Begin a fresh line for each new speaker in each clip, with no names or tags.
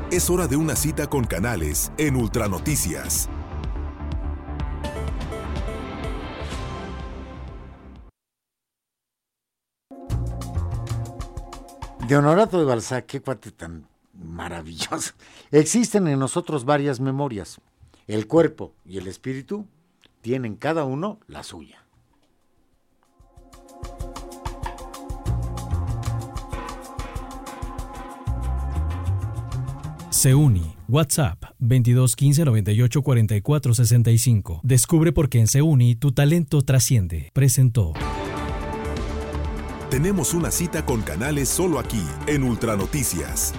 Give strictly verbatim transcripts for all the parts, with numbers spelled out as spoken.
Es hora de una cita con Canales en Ultranoticias.
De Honorato de Balzac, qué cuate tan maravilloso. Existen en nosotros varias memorias. El cuerpo y el espíritu tienen cada uno la suya.
Seuni, WhatsApp veintidós quince noventa y ocho cuarenta y cuatro sesenta y cinco. Descubre por qué en Seuni tu talento trasciende. Presentó.
Tenemos una cita con Canales solo aquí, en Ultranoticias.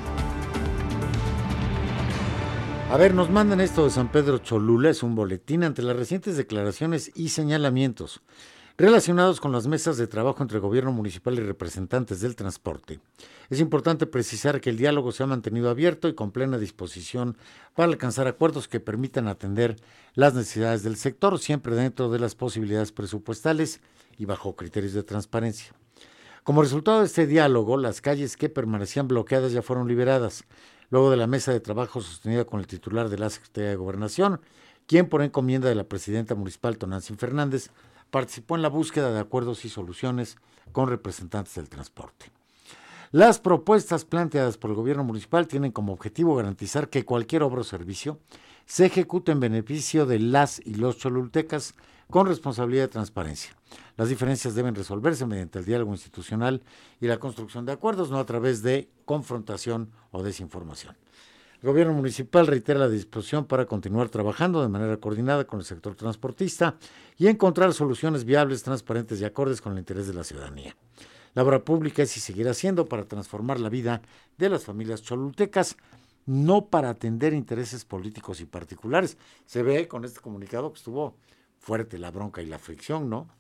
A ver, nos mandan esto de San Pedro Cholula, es un boletín ante las recientes declaraciones y señalamientos relacionados con las mesas de trabajo entre gobierno municipal y representantes del transporte. Es importante precisar que el diálogo se ha mantenido abierto y con plena disposición para alcanzar acuerdos que permitan atender las necesidades del sector, siempre dentro de las posibilidades presupuestales y bajo criterios de transparencia. Como resultado de este diálogo, las calles que permanecían bloqueadas ya fueron liberadas, luego de la mesa de trabajo sostenida con el titular de la Secretaría de Gobernación, quien por encomienda de la presidenta municipal Tonantzin Fernández, participó en la búsqueda de acuerdos y soluciones con representantes del transporte. Las propuestas planteadas por el gobierno municipal tienen como objetivo garantizar que cualquier obra o servicio se ejecute en beneficio de las y los cholultecas con responsabilidad de transparencia. Las diferencias deben resolverse mediante el diálogo institucional y la construcción de acuerdos, no a través de confrontación o desinformación. El gobierno municipal reitera la disposición para continuar trabajando de manera coordinada con el sector transportista y encontrar soluciones viables, transparentes y acordes con el interés de la ciudadanía. La obra pública es y seguirá siendo para transformar la vida de las familias cholultecas, no para atender intereses políticos y particulares. Se ve con este comunicado que estuvo fuerte la bronca y la fricción, ¿no?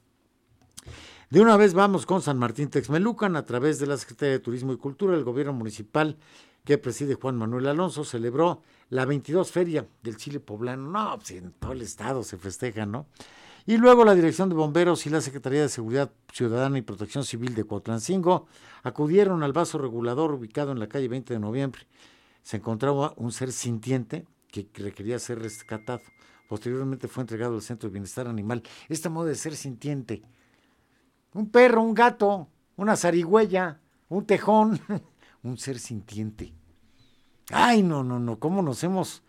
De una vez vamos con San Martín Texmelucan. A través de la Secretaría de Turismo y Cultura, el gobierno municipal que preside Juan Manuel Alonso celebró la veintidós Feria del Chile Poblano. No, pues en todo el estado se festeja, ¿no? Y luego la Dirección de Bomberos y la Secretaría de Seguridad Ciudadana y Protección Civil de Cuautlancingo acudieron al vaso regulador ubicado en la calle veinte de noviembre. Se encontraba un ser sintiente que requería ser rescatado. Posteriormente fue entregado al Centro de Bienestar Animal. Esta moda de ser sintiente. Un perro, un gato, una zarigüeya, un tejón, un ser sintiente. Ay, no, no, no, cómo nos hemos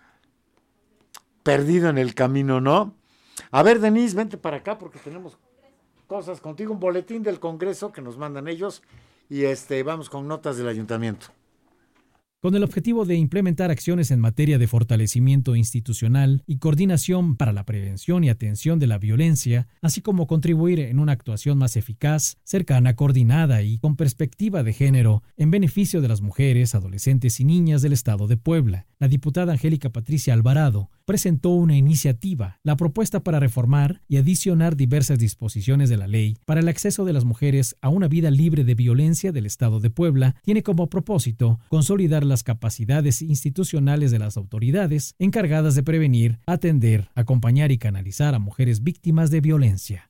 perdido en el camino, ¿no? A ver, Denise, vente para acá porque tenemos cosas contigo, un boletín del Congreso que nos mandan ellos y este vamos con notas del Ayuntamiento.
Con el objetivo de implementar acciones en materia de fortalecimiento institucional y coordinación para la prevención y atención de la violencia, así como contribuir en una actuación más eficaz, cercana, coordinada y con perspectiva de género en beneficio de las mujeres, adolescentes y niñas del Estado de Puebla, la diputada Angélica Patricia Alvarado presentó una iniciativa, la propuesta para reformar y adicionar diversas disposiciones de la ley para el acceso de las mujeres a una vida libre de violencia del Estado de Puebla, tiene como propósito consolidar las capacidades institucionales de las autoridades encargadas de prevenir, atender, acompañar y canalizar a mujeres víctimas de violencia.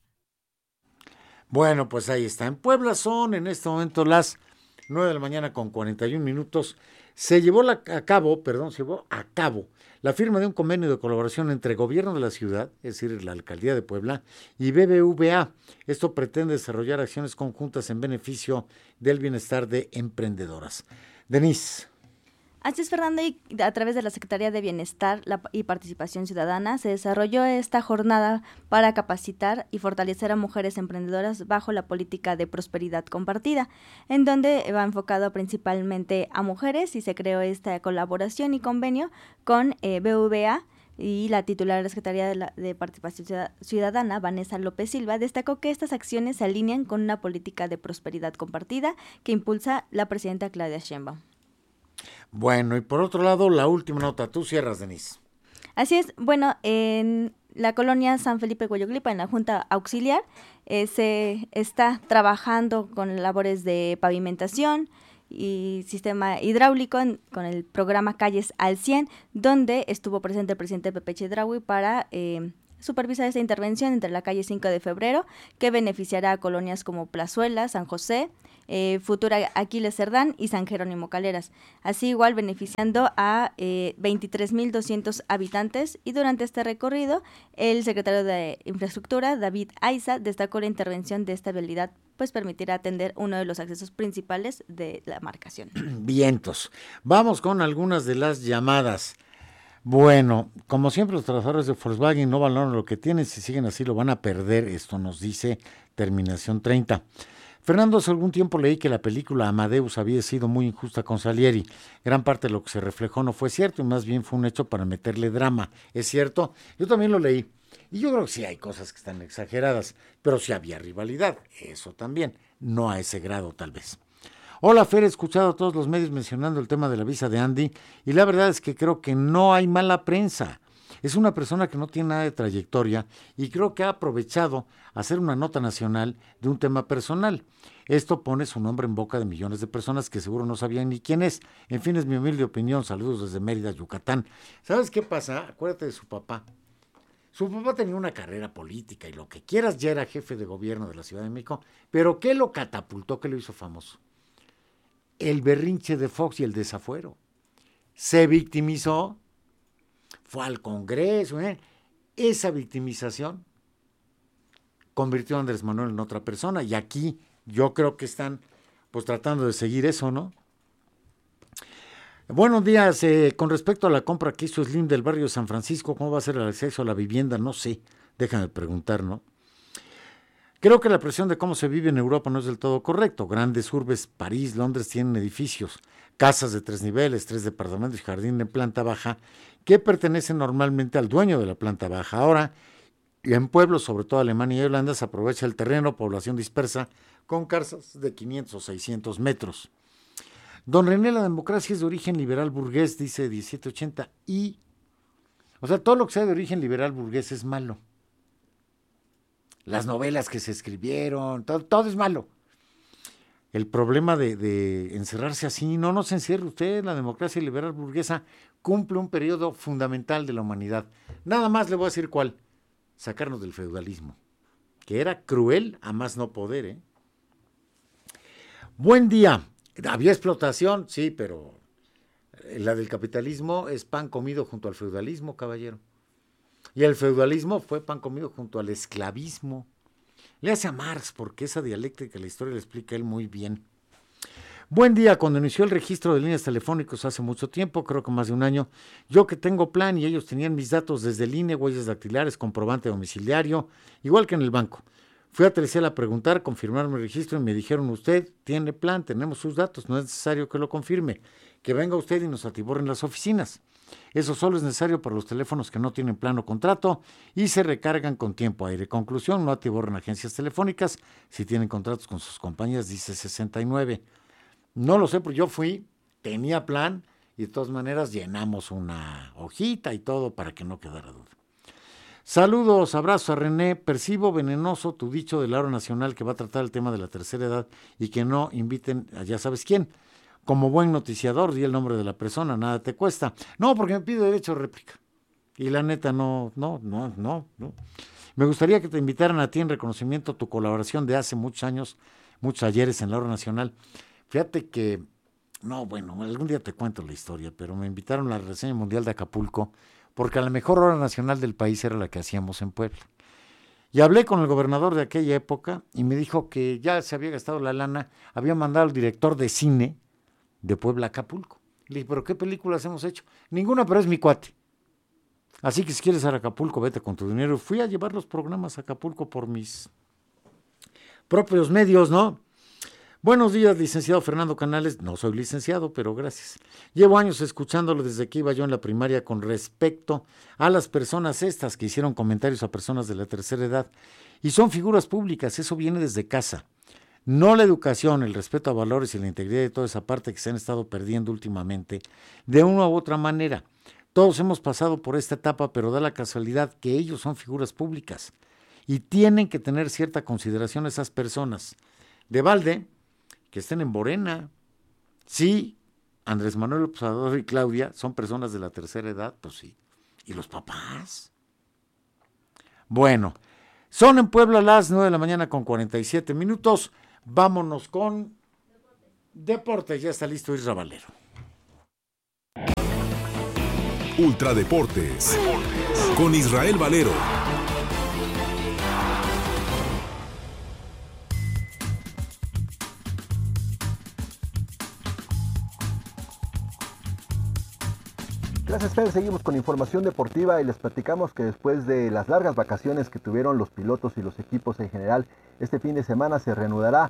Bueno, pues ahí está. En Puebla son en este momento las nueve de la mañana con cuarenta y un minutos. Se llevó la, a cabo, perdón, se llevó a cabo la firma de un convenio de colaboración entre el gobierno de la ciudad, es decir, la alcaldía de Puebla, y B B V A. Esto pretende desarrollar acciones conjuntas en beneficio del bienestar de emprendedoras. Denise.
Así es, Fernando, y a través de la Secretaría de Bienestar y Participación Ciudadana se desarrolló esta jornada para capacitar y fortalecer a mujeres emprendedoras bajo la política de prosperidad compartida, en donde va enfocado principalmente a mujeres y se creó esta colaboración y convenio con eh, B B V A. Y la titular de la Secretaría de, la, de Participación Ciudadana, Vanessa López Silva, destacó que estas acciones se alinean con una política de prosperidad compartida que impulsa la presidenta Claudia Sheinbaum.
Bueno, y por otro lado, la última nota. Tú cierras, Denise.
Así es. Bueno, en la colonia San Felipe Hueyoglipa, en la Junta Auxiliar, eh, se está trabajando con labores de pavimentación y sistema hidráulico en, con el programa Calles al cien, donde estuvo presente el presidente Pepe Chedraui para eh, supervisar esta intervención entre la calle cinco de febrero, que beneficiará a colonias como Plazuela, San José, eh, Futura Aquiles Cerdán y San Jerónimo Caleras, así igual beneficiando a eh, veintitrés mil doscientos habitantes. Y durante este recorrido, el secretario de Infraestructura, David Aiza, destacó la intervención de esta vialidad, pues permitirá atender uno de los accesos principales de la marcación.
Vientos. Vamos con algunas de las llamadas. Bueno, como siempre los trabajadores de Volkswagen no valoran lo que tienen, si siguen así lo van a perder, esto nos dice terminación treinta. Fernando, hace algún tiempo leí que la película Amadeus había sido muy injusta con Salieri. Gran parte de lo que se reflejó no fue cierto y más bien fue un hecho para meterle drama. ¿Es cierto? Yo también lo leí. Y yo creo que sí hay cosas que están exageradas, pero sí había rivalidad, eso también, no a ese grado tal vez. Hola Fer, he escuchado a todos los medios mencionando el tema de la visa de Andy y la verdad es que creo que no hay mala prensa. Es una persona que no tiene nada de trayectoria y creo que ha aprovechado hacer una nota nacional de un tema personal. Esto pone su nombre en boca de millones de personas que seguro no sabían ni quién es. En fin, es mi humilde opinión. Saludos desde Mérida, Yucatán. ¿Sabes qué pasa? Acuérdate de su papá. Su papá tenía una carrera política y lo que quieras, ya era jefe de gobierno de la Ciudad de México, pero ¿qué lo catapultó? ¿Qué lo hizo famoso? El berrinche de Fox y el desafuero. Se victimizó, fue al Congreso, ¿eh? Esa victimización convirtió a Andrés Manuel en otra persona y aquí yo creo que están pues tratando de seguir eso, ¿no? Buenos días, eh, con respecto a la compra que hizo Slim del barrio de San Francisco, ¿cómo va a ser el acceso a la vivienda? No sé, déjame preguntar, ¿no? Creo que la presión de cómo se vive en Europa no es del todo correcto. Grandes urbes, París, Londres, tienen edificios, casas de tres niveles, tres departamentos y jardín en planta baja, que pertenecen normalmente al dueño de la planta baja. Ahora, en pueblos, sobre todo Alemania y Holanda, se aprovecha el terreno, población dispersa, con casas de quinientos o seiscientos metros. Don René, la democracia es de origen liberal burgués, dice diecisiete ochenta, y, o sea, todo lo que sea de origen liberal burgués es malo. Las novelas que se escribieron, todo, todo es malo. El problema de, de encerrarse así, no, no se encierre usted, la democracia liberal burguesa cumple un periodo fundamental de la humanidad. Nada más le voy a decir cuál, sacarnos del feudalismo, que era cruel a más no poder, ¿eh? Buen día. ¿Había explotación? Sí, pero la del capitalismo es pan comido junto al feudalismo, caballero. Y el feudalismo fue pan comido junto al esclavismo. Le hace a Marx, porque esa dialéctica la historia le explica él muy bien. Buen día, cuando inició el registro de líneas telefónicas hace mucho tiempo, creo que más de un año, yo que tengo plan y ellos tenían mis datos desde el I N E, huellas dactilares, comprobante domiciliario, igual que en el banco. Fui a Telcel a preguntar, confirmaron mi registro y me dijeron, usted tiene plan, tenemos sus datos, no es necesario que lo confirme, que venga usted y nos atiborren las oficinas. Eso solo es necesario para los teléfonos que no tienen plan o contrato y se recargan con tiempo aire. Conclusión, no atiborren agencias telefónicas si tienen contratos con sus compañías, dice sesenta y nueve. No lo sé, porque yo fui, tenía plan y de todas maneras llenamos una hojita y todo para que no quedara duda. Saludos, abrazos a René. Percibo venenoso tu dicho del Aro Nacional que va a tratar el tema de la tercera edad y que no inviten a ya sabes quién. Como buen noticiador, di el nombre de la persona, nada te cuesta. No, porque me pide derecho a réplica. Y la neta, no, no, no, no, no. Me gustaría que te invitaran a ti en reconocimiento a tu colaboración de hace muchos años, muchos ayeres en la Aro Nacional. Fíjate que, no, bueno, algún día te cuento la historia, pero me invitaron a la reseña mundial de Acapulco, porque a la mejor hora nacional del país era la que hacíamos en Puebla. Y hablé con el gobernador de aquella época y me dijo que ya se había gastado la lana, había mandado al director de cine de Puebla a Acapulco. Le dije, ¿pero qué películas hemos hecho? Ninguna, pero es mi cuate. Así que si quieres ir a Acapulco, vete con tu dinero. Fui a llevar los programas a Acapulco por mis propios medios, ¿no? Buenos días, licenciado Fernando Canales. No soy licenciado, pero gracias. Llevo años escuchándolo desde que iba yo en la primaria con respecto a las personas estas que hicieron comentarios a personas de la tercera edad. Y son figuras públicas, eso viene desde casa. No la educación, el respeto a valores y la integridad de toda esa parte que se han estado perdiendo últimamente, de una u otra manera. Todos hemos pasado por esta etapa, pero da la casualidad que ellos son figuras públicas y tienen que tener cierta consideración esas personas. De balde, que estén en Morena. Sí, Andrés Manuel López Obrador y Claudia son personas de la tercera edad, pues sí. ¿Y los papás? Bueno, son en Puebla las nueve de la mañana con cuarenta y siete minutos. Vámonos con Deportes. Ya está listo Isra Valero.
Ultradeportes con Israel Valero.
Gracias, Fer. Seguimos con información deportiva y les platicamos que después de las largas vacaciones que tuvieron los pilotos y los equipos en general, este fin de semana se reanudará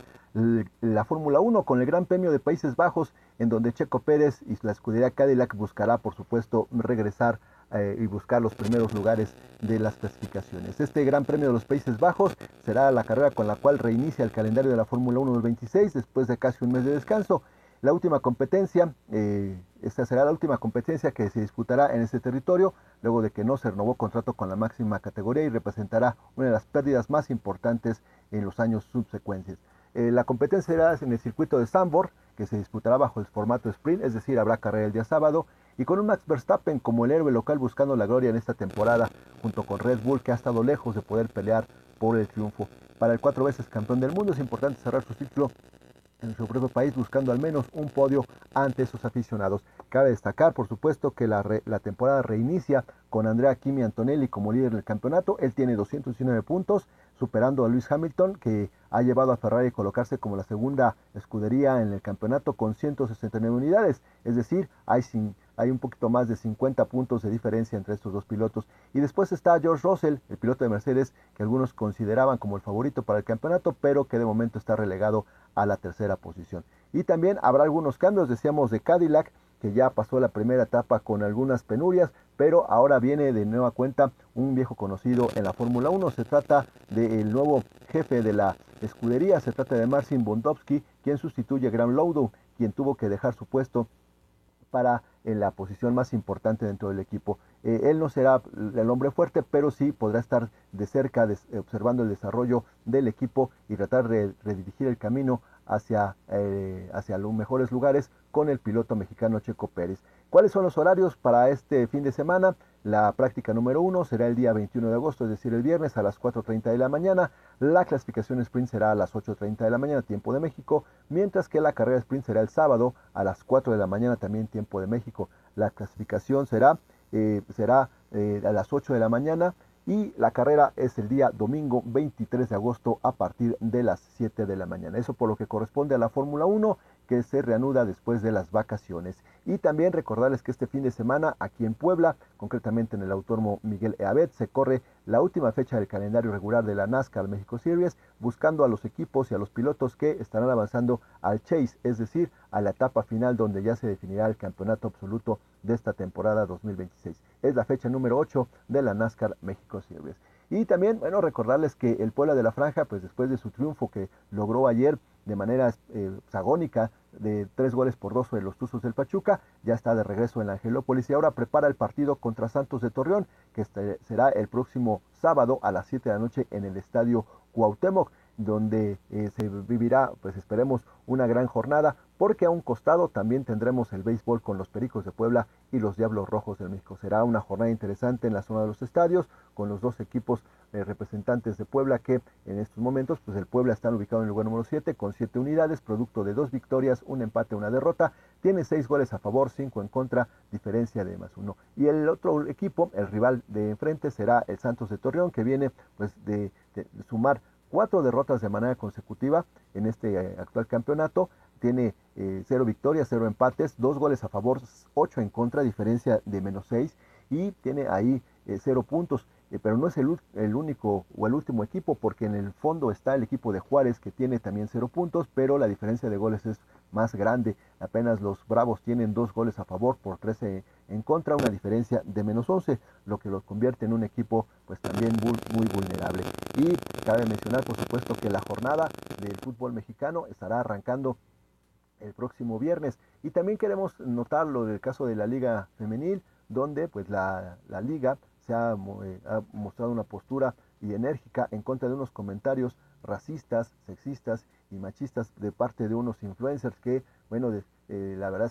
la Fórmula uno con el Gran Premio de Países Bajos, en donde Checo Pérez y la escudería Cadillac buscará, por supuesto, regresar eh, y buscar los primeros lugares de las clasificaciones. Este Gran Premio de los Países Bajos será la carrera con la cual reinicia el calendario de la Fórmula uno del veintiséis después de casi un mes de descanso. La última competencia, eh, esta será la última competencia que se disputará en este territorio, luego de que no se renovó contrato con la máxima categoría y representará una de las pérdidas más importantes en los años subsecuentes. Eh, la competencia será en el circuito de Zandvoort, que se disputará bajo el formato sprint, es decir, habrá carrera el día sábado, y con un Max Verstappen como el héroe local buscando la gloria en esta temporada, junto con Red Bull, que ha estado lejos de poder pelear por el triunfo. Para el cuatro veces campeón del mundo es importante cerrar su ciclo en su propio país buscando al menos un podio ante sus aficionados. Cabe destacar, por supuesto, que la, re, la temporada reinicia con Andrea Kimi Antonelli como líder del campeonato. Él tiene doscientos diecinueve puntos, superando a Lewis Hamilton, que ha llevado a Ferrari a colocarse como la segunda escudería en el campeonato con ciento sesenta y nueve unidades. Es decir, hay, sin, hay un poquito más de cincuenta puntos de diferencia entre estos dos pilotos. Y después está George Russell, el piloto de Mercedes, que algunos consideraban como el favorito para el campeonato, pero que de momento está relegado a la tercera posición. Y también habrá algunos cambios, decíamos, de Cadillac, que ya pasó la primera etapa con algunas penurias, pero ahora viene de nueva cuenta un viejo conocido en la Fórmula uno. Se trata del nuevo jefe de la escudería, se trata de Marcin Bondowski, quien sustituye a Graham Lowdow, quien tuvo que dejar su puesto para en la posición más importante dentro del equipo. Eh, él no será el hombre fuerte, pero sí podrá estar de cerca de, observando el desarrollo del equipo y tratar de redirigir el camino hacia, eh, hacia los mejores lugares con el piloto mexicano Checo Pérez. ¿Cuáles son los horarios para este fin de semana? La práctica número uno será el día veintiuno de agosto, es decir, el viernes a las cuatro treinta de la mañana. La clasificación sprint será a las ocho treinta de la mañana, tiempo de México, mientras que la carrera sprint será el sábado a las cuatro de la mañana, también tiempo de México. La clasificación será, eh, será eh, a las ocho de la mañana y la carrera es el día domingo veintitrés de agosto a partir de las siete de la mañana. Eso por lo que corresponde a la Fórmula uno, que se reanuda después de las vacaciones. Y también recordarles que este fin de semana aquí en Puebla, concretamente en el Autódromo Miguel Eabet, se corre la última fecha del calendario regular de la NASCAR México Series, buscando a los equipos y a los pilotos que estarán avanzando al Chase, es decir, a la etapa final donde ya se definirá el campeonato absoluto de esta temporada dos mil veintiséis. Es la fecha número ocho de la NASCAR México Series. Y también, bueno, recordarles que el Puebla de la Franja, pues después de su triunfo que logró ayer de manera eh, agónica de tres goles por dos sobre los Tuzos del Pachuca, ya está de regreso en la Angelópolis y ahora prepara el partido contra Santos de Torreón, que este será el próximo sábado a las siete de la noche en el Estadio Cuauhtémoc, donde eh, se vivirá, pues esperemos, una gran jornada, porque a un costado también tendremos el béisbol con los Pericos de Puebla y los Diablos Rojos de México. Será una jornada interesante en la zona de los estadios, con los dos equipos eh, representantes de Puebla, que en estos momentos, pues el Puebla está ubicado en el lugar número siete, con siete unidades, producto de dos victorias, un empate, una derrota, tiene seis goles a favor, cinco en contra, diferencia de más uno. Y el otro equipo, el rival de enfrente, será el Santos de Torreón, que viene pues de, de, de sumar cuatro derrotas de manera consecutiva en este eh, actual campeonato. Tiene eh, cero victorias, cero empates, dos goles a favor, ocho en contra, diferencia de menos seis, y tiene ahí eh, cero puntos. Eh, pero no es el, el único o el último equipo, porque en el fondo está el equipo de Juárez, que tiene también cero puntos, pero la diferencia de goles es más grande. Apenas los Bravos tienen dos goles a favor por trece en contra, una diferencia de menos once, lo que los convierte en un equipo pues también muy, muy vulnerable. Y cabe mencionar, por supuesto, que la jornada del fútbol mexicano estará arrancando el próximo viernes. Y también queremos notar lo del caso de la Liga Femenil, donde pues la, la Liga se ha, eh, ha mostrado una postura y enérgica en contra de unos comentarios racistas, sexistas y machistas de parte de unos influencers que, bueno, de, eh, la verdad es que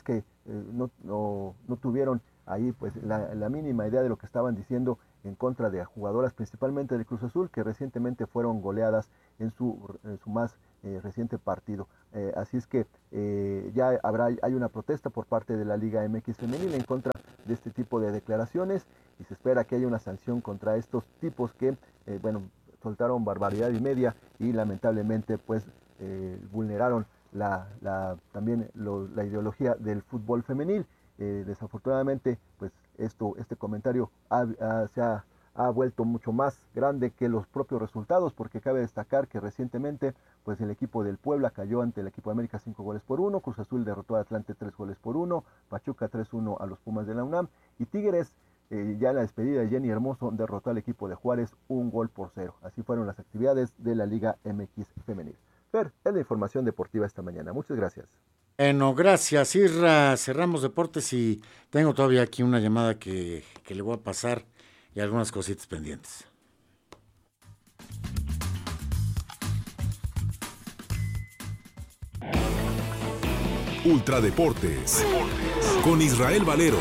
eh, no, no, no tuvieron ahí pues la, la mínima idea de lo que estaban diciendo en contra de jugadoras principalmente de Cruz Azul, que recientemente fueron goleadas en su, en su más eh, reciente partido. Eh, así es que eh, ya habrá, hay una protesta por parte de la Liga M X Femenil en contra de este tipo de declaraciones, y se espera que haya una sanción contra estos tipos que, eh, bueno, soltaron barbaridad y media y lamentablemente pues eh, vulneraron la, la, también lo, la ideología del fútbol femenil. Eh, desafortunadamente pues esto, este comentario ha, ha, se ha, ha vuelto mucho más grande que los propios resultados, porque cabe destacar que recientemente pues el equipo del Puebla cayó ante el equipo de América cinco goles por uno, Cruz Azul derrotó a Atlante tres goles por uno, Pachuca tres uno a los Pumas de la UNAM, y Tigres eh, ya en la despedida de Jenny Hermoso derrotó al equipo de Juárez un gol por cero. Así fueron las actividades de la Liga M X Femenil. Fer, es la información deportiva esta mañana. Muchas gracias.
Bueno, gracias, Isra. Cerramos deportes y tengo todavía aquí una llamada que, que le voy a pasar y algunas cositas pendientes.
Ultradeportes con Israel Valero.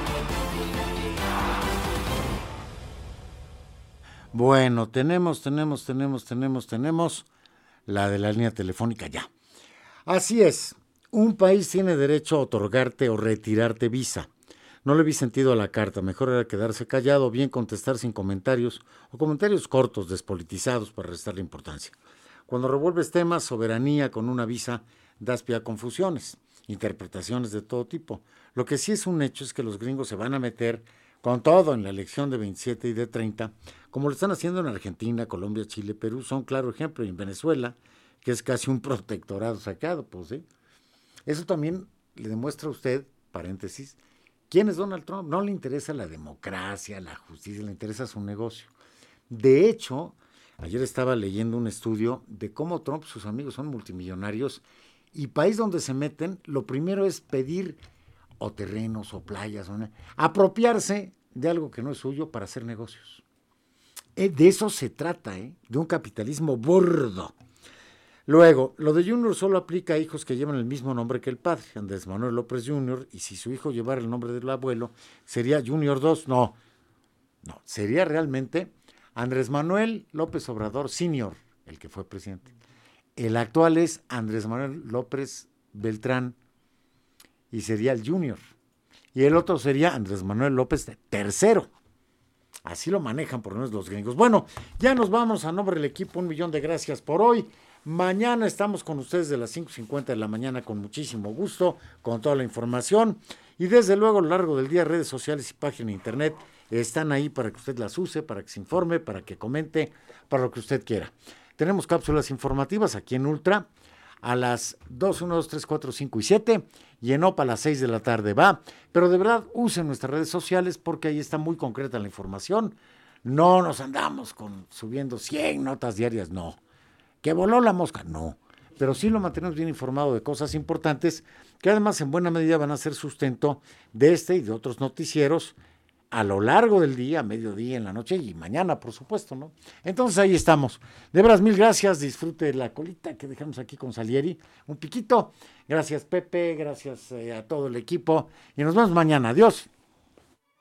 Bueno, tenemos, tenemos, tenemos, tenemos, tenemos la de la línea telefónica ya. Así es, un país tiene derecho a otorgarte o retirarte visa. No le vi sentido a la carta, mejor era quedarse callado o bien contestar sin comentarios o comentarios cortos, despolitizados para restarle importancia. Cuando revuelves temas, soberanía con una visa, das pie a confusiones, interpretaciones de todo tipo. Lo que sí es un hecho es que los gringos se van a meter con todo en la elección de veintisiete y de treinta, como lo están haciendo en Argentina, Colombia, Chile, Perú, son claro ejemplo, y en Venezuela, que es casi un protectorado sacado, pues, ¿eh? Eso también le demuestra a usted, paréntesis, quién es Donald Trump. No le interesa la democracia, la justicia, le interesa su negocio. De hecho, ayer estaba leyendo un estudio de cómo Trump, sus amigos son multimillonarios, y país donde se meten, lo primero es pedir o terrenos o playas, o una, apropiarse de algo que no es suyo para hacer negocios. Eh, de eso se trata, ¿eh? De un capitalismo burdo. Luego, lo de Junior solo aplica a hijos que llevan el mismo nombre que el padre, Andrés Manuel López Junior, y si su hijo llevara el nombre del abuelo, sería Junior dos, no, no, sería realmente Andrés Manuel López Obrador Senior, el que fue presidente. El actual es Andrés Manuel López Beltrán, y sería el Junior. Y el otro sería Andrés Manuel López Tercero. Así lo manejan por lo menos los gringos. Bueno, ya nos vamos. A nombre del equipo, un millón de gracias por hoy. Mañana estamos con ustedes de las cinco cincuenta de la mañana con muchísimo gusto, con toda la información. Y desde luego a lo largo del día, redes sociales y página de internet están ahí para que usted las use, para que se informe, para que comente, para lo que usted quiera. Tenemos cápsulas informativas aquí en Ultra a las dos, uno, dos, tres, cuatro, cinco y siete, y en O P A a las seis de la tarde va. Pero de verdad, usen nuestras redes sociales porque ahí está muy concreta la información. No nos andamos con subiendo cien notas diarias, no. ¿Que voló la mosca? No. Pero sí lo mantenemos bien informado de cosas importantes que además en buena medida van a ser sustento de este y de otros noticieros a lo largo del día, a mediodía, en la noche y mañana, por supuesto, ¿no? Entonces ahí estamos. De veras, mil gracias. Disfrute la colita que dejamos aquí con Salieri. Un piquito. Gracias, Pepe. Gracias eh, a todo el equipo. Y nos vemos mañana. Adiós.